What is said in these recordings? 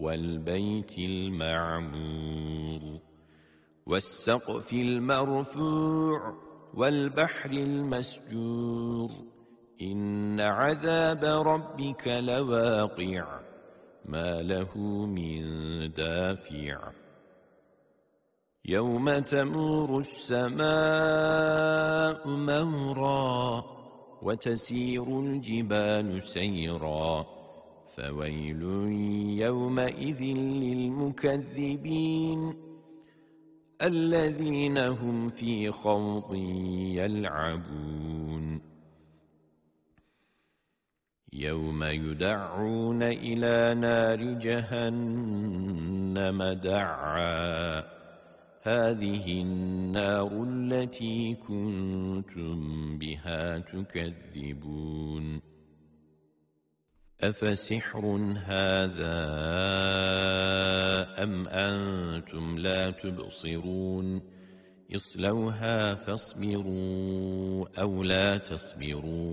والبيت المعمور والسقف المرفوع والبحر المسجور إن عذاب ربك لواقع ما له من دافع يوم تمور السماء مورا وتسير الجبال سيرا فويل يومئذ للمكذبين الذين هم في خوض يلعبون يوم يدعون إلى نار جهنم دعا هذه النار التي كنتم بها تكذبون أفسحر هذا أم أنتم لا تبصرون اصلوها فاصبروا أو لا تصبروا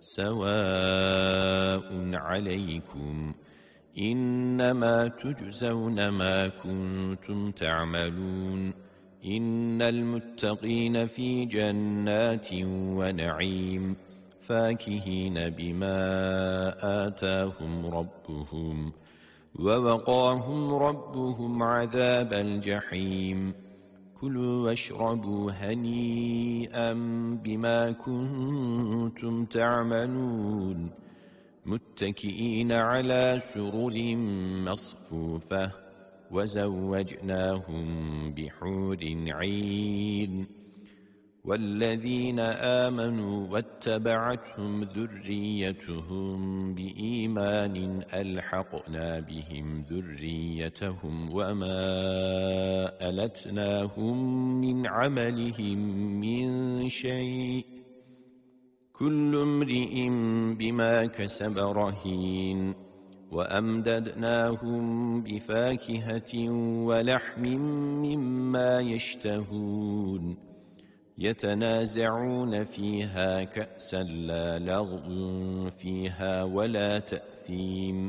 سواء عليكم إنما تجزون ما كنتم تعملون إن المتقين في جنات ونعيم فاكهين بما آتاهم ربهم ووقاهم ربهم عذاب الجحيم كلوا واشربوا هنيئا بما كنتم تعملون متكئين على سرر مصفوفة وزوجناهم بحور عين والذين آمنوا واتبعتهم ذريتهم بإيمان ألحقنا بهم ذريتهم وما ألتناهم من عملهم من شيء كل امرئ بما كسب رهين وأمددناهم بفاكهة ولحم مما يشتهون يتنازعون فيها كأسا لا لغو فيها ولا تأثيم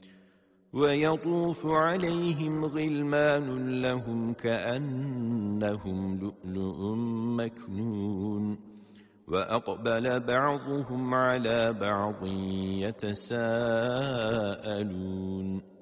ويطوف عليهم غلمان لهم كأنهم لؤلؤ مكنون وأقبل بعضهم على بعض يتساءلون